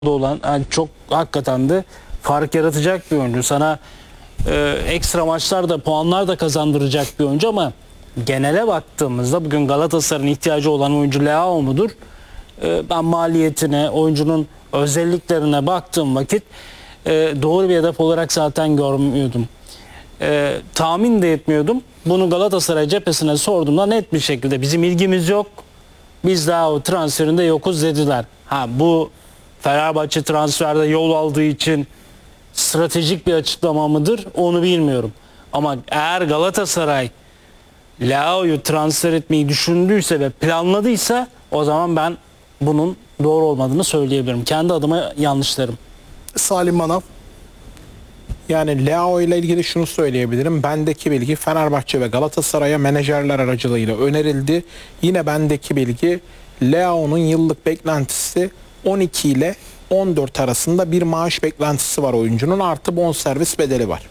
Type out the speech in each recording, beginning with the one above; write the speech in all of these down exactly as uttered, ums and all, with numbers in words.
olan, yani çok hakikaten de fark yaratacak bir oyuncu. Sana e, ekstra maçlarda puanlar da kazandıracak bir oyuncu ama genele baktığımızda bugün Galatasaray'ın ihtiyacı olan oyuncu Leao mudur? E, ben maliyetine, oyuncunun özelliklerine baktığım vakit e, doğru bir hedef olarak zaten görmüyordum. E, tahmin de etmiyordum. Bunu Galatasaray cephesine sorduğumda net bir şekilde bizim ilgimiz yok. Biz daha o transferinde yokuz dediler. Ha bu Fenerbahçe transferde yol aldığı için stratejik bir açıklama mıdır onu bilmiyorum. Ama eğer Galatasaray Leao'yu transfer etmeyi düşündüyse ve planladıysa o zaman ben bunun doğru olmadığını söyleyebilirim. Kendi adıma yanlış derim. Salim Manav. Yani Leao ile ilgili şunu söyleyebilirim. Bendeki bilgi Fenerbahçe ve Galatasaray'a menajerler aracılığıyla önerildi. Yine bendeki bilgi Leao'nun yıllık beklentisi on iki ile on dört arasında bir maaş beklentisi var oyuncunun. Artı bonservis bedeli var.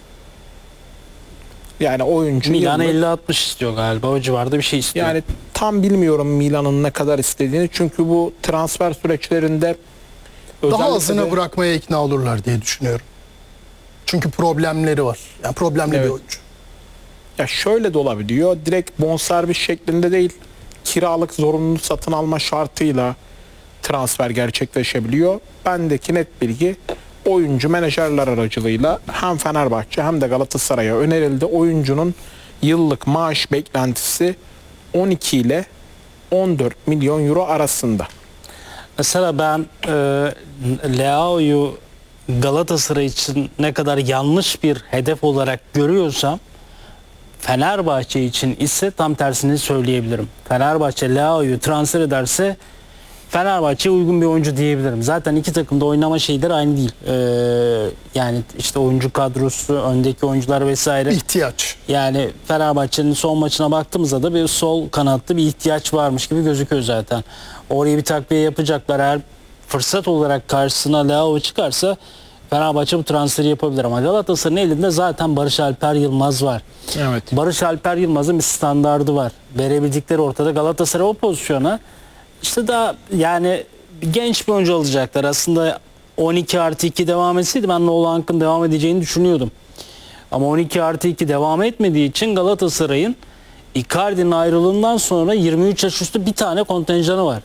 Yani oyuncu Milan yıllık, elli altmış istiyor galiba. O civarda bir şey istiyor. yani tam bilmiyorum Milan'ın ne kadar istediğini. Çünkü bu transfer süreçlerinde Daha azına de, bırakmaya ikna olurlar diye düşünüyorum. Çünkü problemleri var. Yani problemli Evet. bir oyuncu. ya şöyle de olabiliyor. Direkt bonservis şeklinde değil, kiralık zorunlu satın alma şartıyla transfer gerçekleşebiliyor. Bendeki net bilgi oyuncu menajerler aracılığıyla hem Fenerbahçe hem de Galatasaray'a önerildi. Oyuncunun yıllık maaş beklentisi on iki ile on dört milyon euro arasında. Mesela ben e, Leao'yu Galatasaray için ne kadar yanlış bir hedef olarak görüyorsam Fenerbahçe için ise tam tersini söyleyebilirim. Fenerbahçe Leao'yu transfer ederse Fenerbahçe'ye uygun bir oyuncu diyebilirim. Zaten iki takımda oynama şeyleri aynı değil. Ee, yani işte oyuncu kadrosu, öndeki oyuncular vesaire. İhtiyaç. Yani Fenerbahçe'nin son maçına baktığımızda da bir sol kanatlı bir ihtiyaç varmış gibi gözüküyor zaten. Oraya bir takviye yapacaklar. Eğer fırsat olarak karşısına Leao çıkarsa Fenerbahçe bu transferi yapabilir ama Galatasaray'ın elinde zaten Barış Alper Yılmaz var. Evet. Barış Alper Yılmaz'ın bir standardı var. Verebildikleri ortada. Galatasaray o pozisyona işte daha yani genç bir oyuncu alacaklar. Aslında on iki artı iki devam etseydi ben Nolan Hank'ın devam edeceğini düşünüyordum. Ama on iki artı iki devam etmediği için Galatasaray'ın Icardi'nin ayrılığından sonra yirmi üç yaş üstü bir tane kontenjanı var.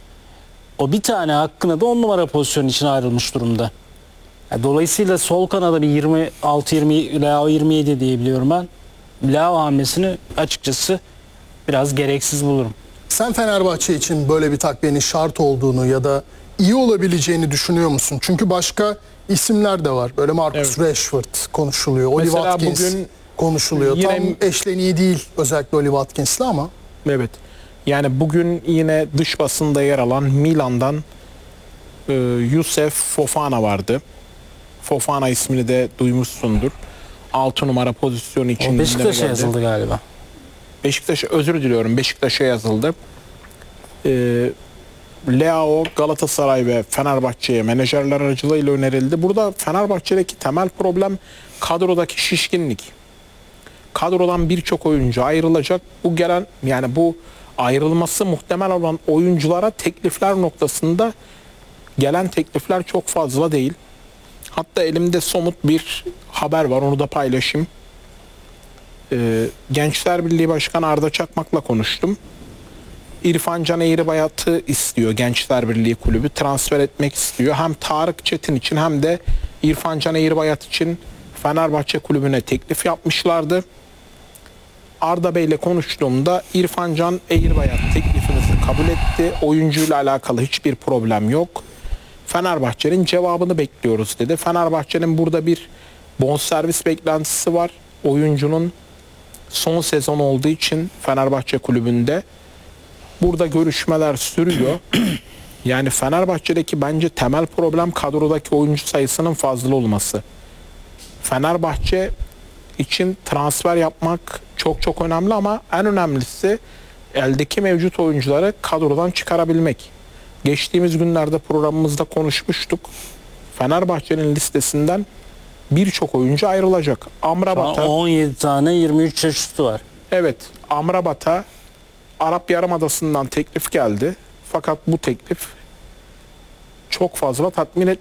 O bir tane hakkında da on numara pozisyon için ayrılmış durumda. Yani dolayısıyla sol kanada bir yirmi altı yirmi Leao yirmi yedi diyebiliyorum ben. Leao hamlesini açıkçası biraz gereksiz bulurum. Sen Fenerbahçe için böyle bir takviyenin şart olduğunu ya da iyi olabileceğini düşünüyor musun? Çünkü başka isimler de var. Böyle Marcus Evet. Rashford konuşuluyor. Oli Mesela Watkins bugün konuşuluyor. yine- Tam eşleniği değil özellikle Oli Watkins'le ama. Evet. Yani bugün yine dış basında yer alan Milan'dan e, Youssef Fofana vardı. Fofana ismini de duymuşsundur. altı numara pozisyonu için O Beşiktaş'a gündeme geldi. yazıldı galiba. Beşiktaş'a özür diliyorum. Beşiktaş'a yazıldı. Ee, Leao Galatasaray ve Fenerbahçe'ye menajerler aracılığıyla önerildi. Burada Fenerbahçe'deki temel problem kadrodaki şişkinlik. Kadrodan birçok oyuncu ayrılacak. Bu gelen yani bu ayrılması muhtemel olan oyunculara teklifler noktasında gelen teklifler çok fazla değil. Hatta elimde somut bir haber var, onu da paylaşayım. Ee, Gençler Birliği Başkanı Arda Çakmak'la konuştum. İrfan Can Eğribayat'ı istiyor Gençler Birliği Kulübü. Transfer etmek istiyor. Hem Tarık Çetin için hem de İrfan Can Eğribayat için Fenerbahçe Kulübü'ne teklif yapmışlardı. Arda Bey'le konuştuğumda İrfan Can Eğribayat teklifimizi kabul etti. Oyuncuyla alakalı hiçbir problem yok. Fenerbahçe'nin cevabını bekliyoruz dedi. Fenerbahçe'nin burada bir bonservis beklentisi var. Oyuncunun son sezon olduğu için Fenerbahçe kulübünde burada görüşmeler sürüyor. Yani Fenerbahçe'deki bence temel problem kadrodaki oyuncu sayısının fazla olması. Fenerbahçe için transfer yapmak çok çok önemli ama en önemlisi eldeki mevcut oyuncuları kadrodan çıkarabilmek. Geçtiğimiz günlerde programımızda konuşmuştuk. Fenerbahçe'nin listesinden birçok oyuncu ayrılacak. Amrabat'a on yedi tane yirmi üç yaş üstü var. evet, Amrabat'a Arap Yarımadası'ndan teklif geldi. Fakat bu teklif çok fazla tatmin